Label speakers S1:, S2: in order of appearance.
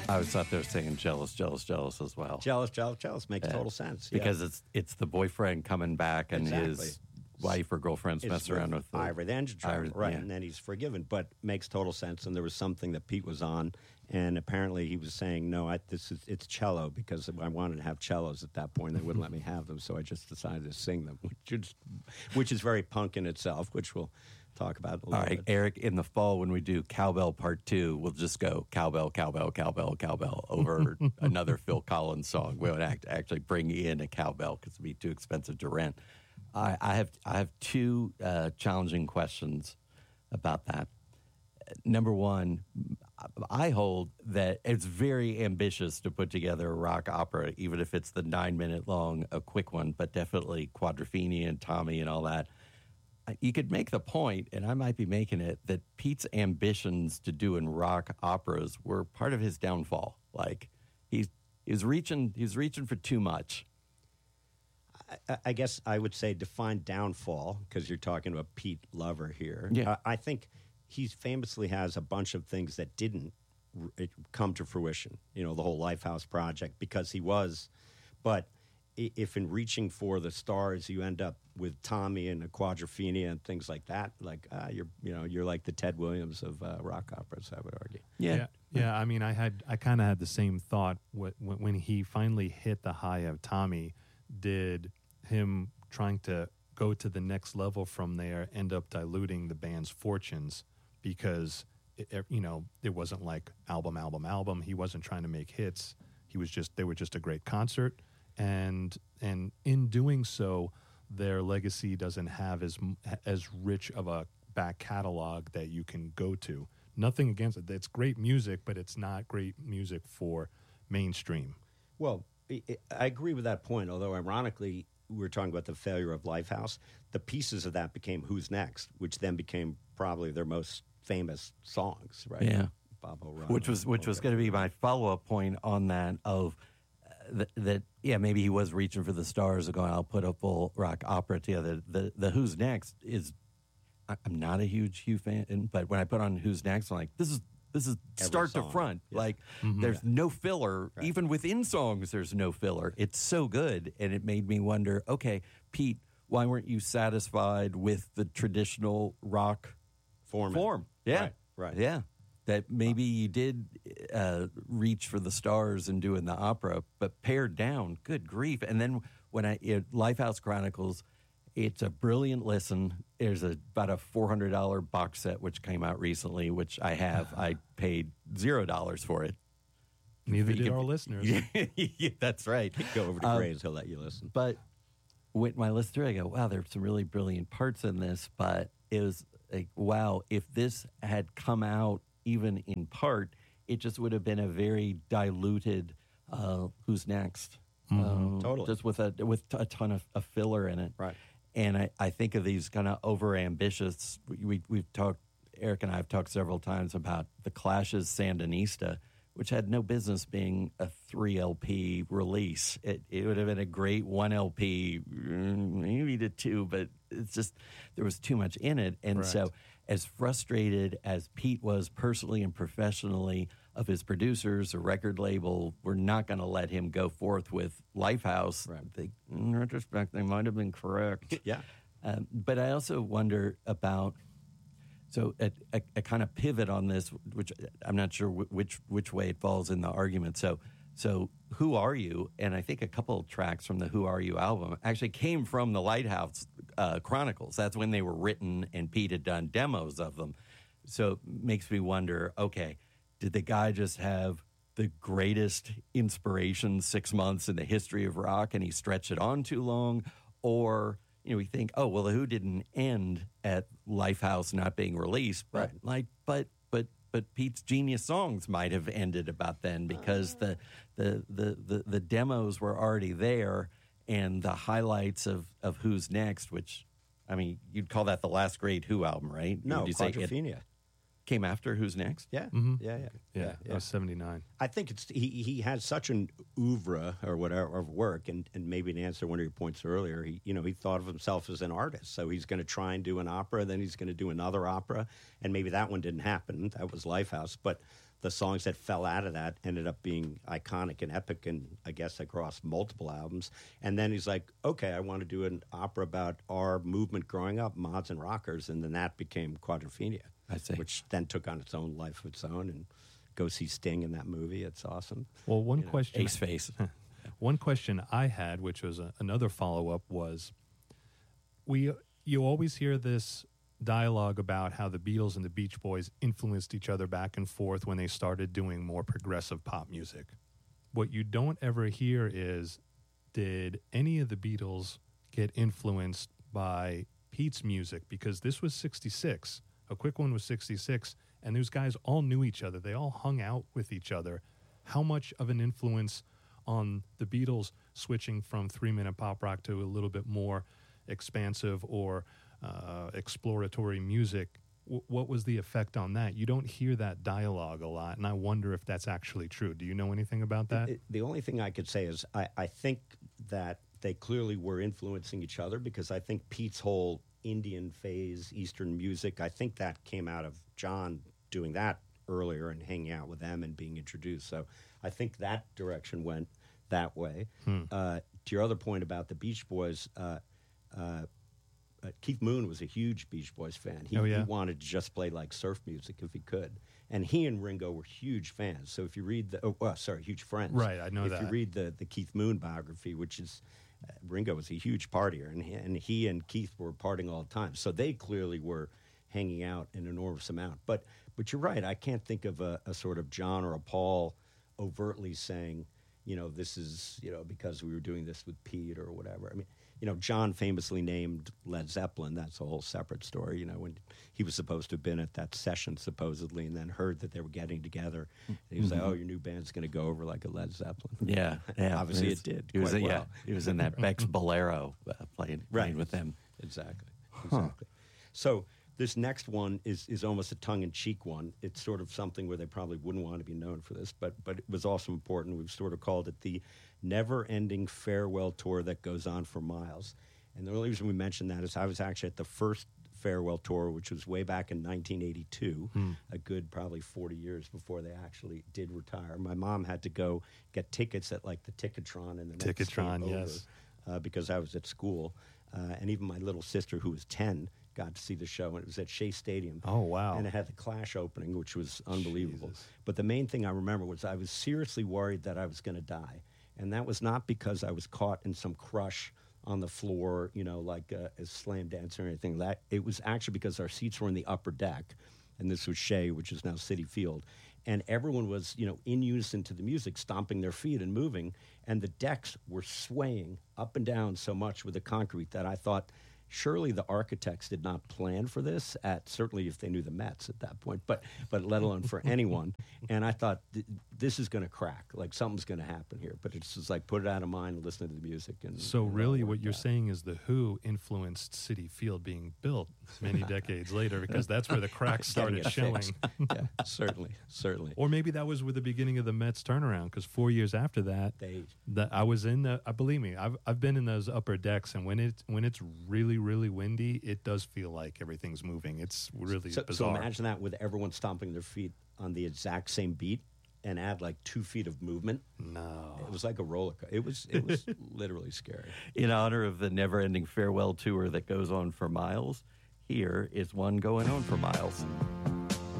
S1: I was out there saying jealous, jealous, jealous as well.
S2: Jealous makes total sense. Yeah.
S1: Because it's the boyfriend coming back and
S2: Exactly.
S1: his wife or girlfriend's messing around with
S2: Ivor, the engine driver, right?
S1: yeah.
S2: And then he's forgiven, but makes total sense. And there was something that Pete was on, and apparently he was saying, "No, it's cello because I wanted to have cellos at that point. They wouldn't let me have them, so I just decided to sing them," which is very punk in itself, which we'll talk about a little
S1: All right,
S2: bit.
S1: Eric, in the fall when we do Cowbell Part 2, we'll just go cowbell, cowbell, cowbell, cowbell over another Phil Collins song. We would actually bring in a cowbell because it would be too expensive to rent. I have two challenging questions about that. Number one, I hold that it's very ambitious to put together a rock opera, even if it's the 9-minute long, a quick one, but definitely Quadrophenia and Tommy and all that. You could make the point, and I might be making it, that Pete's ambitions to doing rock operas were part of his downfall. Like he's reaching for too much.
S2: I guess I would say define downfall, because you're talking about Pete Lover here.
S1: Yeah.
S2: I think he famously has a bunch of things that didn't come to fruition. You know, the whole Lifehouse project, because he was. But if in reaching for the stars you end up with Tommy and a Quadrophenia and things like that, like you're like the Ted Williams of rock operas, I would argue.
S3: Yeah. I mean, I kind of had the same thought when he finally hit the high of Tommy. Did him trying to go to the next level from there end up diluting the band's fortunes? Because it wasn't like album. He wasn't trying to make hits. They were just a great concert, and in doing so, their legacy doesn't have as rich of a back catalog that you can go to. Nothing against it. It's great music, but it's not great music for mainstream.
S2: Well, I agree with that point, although ironically, we were talking about the failure of Lifehouse. The pieces of that became Who's Next, which then became probably their most famous songs, right?
S1: Yeah.
S2: Bob O'Reilly.
S1: Which was going to be my follow-up point on that of that maybe he was reaching for the stars of going, I'll put a full rock opera together. The Who's Next is, I'm not a huge Hugh fan, but when I put on Who's Next, I'm like, this is start to front. Yeah. Like, there's no filler. Right. Even within songs, there's no filler. It's so good. And it made me wonder, okay, Pete, why weren't you satisfied with the traditional rock form? Yeah.
S2: Right.
S1: Yeah. That maybe you did reach for the stars and doing the opera, but pared down, good grief. And then when Lifehouse Chronicles, it's a brilliant listen. There's about a $400 box set which came out recently, which I have. I paid $0 for it.
S3: Neither did our listeners.
S1: Yeah, that's right.
S2: Go over to Gray's, he'll let you listen.
S1: But when I listen through, I go, wow, there's some really brilliant parts in this. But it was like, wow, if this had come out even in part, it just would have been a very diluted Who's Next.
S2: Totally.
S1: Just with a ton of filler in it.
S2: Right.
S1: And I think of these kind of over-ambitious, we've talked, Eric and I have talked several times about the Clash's Sandinista, which had no business being a 3 LP release. It would have been a great 1 LP, maybe to 2, but it's just, there was too much in it. And so as frustrated as Pete was personally and professionally of his producers, a record label, were not going to let him go forth with Lifehouse. Right. In retrospect, they might have been correct.
S2: Yeah.
S1: But I also wonder about, so a kind of pivot on this, which I'm not sure which way it falls in the argument. So Who Are You? And I think a couple of tracks from the Who Are You album actually came from the Lighthouse Chronicles. That's when they were written, and Pete had done demos of them. So it makes me wonder, okay, did the guy just have the greatest inspiration 6 months in the history of rock and he stretched it on too long? Or, we think, oh, well, the Who didn't end at Lifehouse not being released, but but Pete's genius songs might have ended about then, because the demos were already there, and the highlights of Who's Next, which, I mean, you'd call that the last great Who album, right?
S2: No, Quadrophenia.
S1: came after Who's Next?
S2: Yeah,
S3: Mhm.
S2: yeah.
S3: That was 79.
S2: I think it's he has such an oeuvre or whatever of work, and maybe to answer one of your points earlier, he thought of himself as an artist, so he's going to try and do an opera, then he's going to do another opera, and maybe that one didn't happen. That was Lifehouse, but the songs that fell out of that ended up being iconic and epic, and I guess across multiple albums. And then he's like, okay, I want to do an opera about our movement growing up, mods and rockers, and then that became Quadrophenia.
S1: I see.
S2: Which then took on its own life of its own, and go see Sting in that movie. It's awesome.
S3: Well, one question.
S1: Ace Face.
S3: One question I had, which was another follow-up, was you always hear this dialogue about how the Beatles and the Beach Boys influenced each other back and forth when they started doing more progressive pop music. What you don't ever hear is, did any of the Beatles get influenced by Pete's music? Because this was 66. A Quick One was 66, and those guys all knew each other. They all hung out with each other. How much of an influence on the Beatles switching from 3-minute pop rock to a little bit more expansive or exploratory music? What was the effect on that? You don't hear that dialogue a lot, and I wonder if that's actually true. Do you know anything about that?
S2: The only thing I could say is I think that they clearly were influencing each other, because I think Pete's whole Indian phase, Eastern music, I think that came out of John doing that earlier and hanging out with them and being introduced. So I think that direction went that way. To your other point about the Beach Boys, Keith Moon was a huge Beach Boys fan. He wanted to just play like surf music if he could. And he and Ringo were huge fans. So if you read huge friends.
S3: Right, I know that.
S2: If you read the Keith Moon biography, which is, Ringo was a huge partier, and he and Keith were partying all the time. So they clearly were hanging out an enormous amount. But you're right, I can't think of a sort of John or a Paul overtly saying, this is, because we were doing this with Pete or whatever. I mean, John famously named Led Zeppelin. That's a whole separate story, when he was supposed to have been at that session, supposedly, and then heard that they were getting together. And he was like, oh, your new band's going to go over like a Led Zeppelin.
S1: Yeah.
S2: Obviously it did.
S1: He was,
S2: quite well.
S1: he was in that Beck's Bolero playing with them.
S2: Exactly. So this next one is almost a tongue-in-cheek one. It's sort of something where they probably wouldn't want to be known for this, but it was also important. We've sort of called it the never-ending farewell tour that goes on for miles. And the only reason we mentioned that is I was actually at the first farewell tour, which was way back in 1982, a good probably 40 years before they actually did retire. My mom had to go get tickets at like the Ticketron and the next state over,
S3: yes.
S2: Because I was at school. And even my little sister, who was 10, got to see the show, and it was at Shea Stadium.
S3: Oh, wow.
S2: And it had the Clash opening, which was unbelievable.
S3: Jesus.
S2: But the main thing I remember was I was seriously worried that I was going to die. And that was not because I was caught in some crush on the floor, like a slam dance or anything. That it was actually because our seats were in the upper deck, and this was Shea, which is now Citi Field. And everyone was, in unison to the music, stomping their feet and moving. And the decks were swaying up and down so much with the concrete that I thought, surely the architects did not plan for this, certainly if they knew the Mets at that point, but let alone for anyone. And I thought, this is going to crack. Like, something's going to happen here. But it's just like, put it out of mind and listen to the music.
S3: So really what you're saying is the Who influenced Citi Field being built many decades later, because that's where the cracks started showing.
S2: Yeah, certainly.
S3: Or maybe that was with the beginning of the Mets turnaround, because 4 years after that, I was in the. Believe me, I've been in those upper decks, and when it's really, really windy, it does feel like everything's moving. It's really bizarre.
S2: So imagine that with everyone stomping their feet on the exact same beat, and add like 2 feet of movement.
S3: No,
S2: it was like a roller coaster. It was literally scary.
S1: In honor of the never-ending farewell tour that goes on for miles, here is one going on for miles.